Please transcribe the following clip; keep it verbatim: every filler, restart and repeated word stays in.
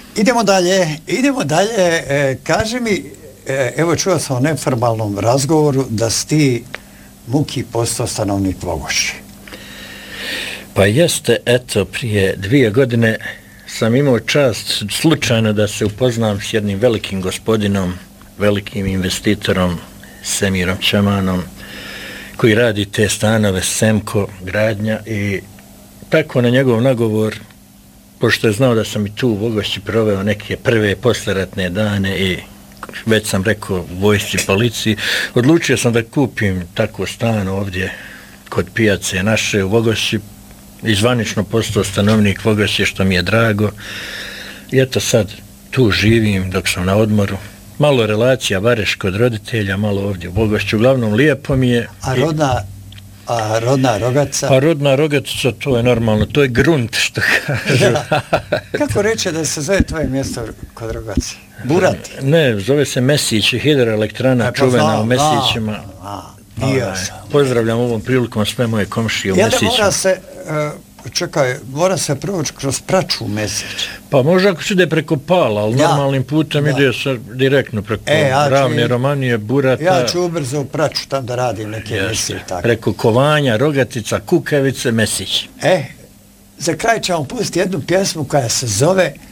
Idemo dalje, idemo dalje. E, kaži mi, e, evo čuo sam o neformalnom razgovoru da si ti Muki postao stanovnik Vogošće. Pa jeste, eto, prije dvije godine sam imao čast slučajno da se upoznam s jednim velikim gospodinom, velikim investitorom, Semirom Čamanom, koji radi te stanove Semko gradnja, i tako na njegov nagovor, pošto je znao da sam i tu u Vogošći proveo neke prve posleratne dane i već sam rekao vojsci, policiji, odlučio sam da kupim tako stan ovdje kod pijace naše u Vogošći i zvanično postao stanovnik Vogošće, što mi je drago. I eto sad tu živim dok sam na odmoru. Malo relacija Vareš kod roditelja, malo ovdje u Vogošću. Uglavnom lijepo mi je. A rodna, a rodna Rogatica? A rodna Rogatica, to je normalno, to je grunt, što kažu. Ja. Kako reče da se zove tvoje mjesto kod Rogaci? Burati? Ne, zove se Mesić, hidroelektrana e, pa čuvena znao, u Mesićima. A, a, bio sam. Pozdravljam ovom prilikom sve moje komšije u ja Mesićima. Mora se, uh, čekaj, mora se proći kroz Praču u Mesić. Pa možda ako se ide preko Pala, ali ja, normalnim putem ja. ide se direktno preko e, ja Ravne, Romanije, Burata. Ja ću ubrzo u Praču tam da radim neke emisije. Preko Kovanja, Rogatica, Kukavice, Mesić. E, za kraj ćemo pustiti jednu pjesmu koja se zove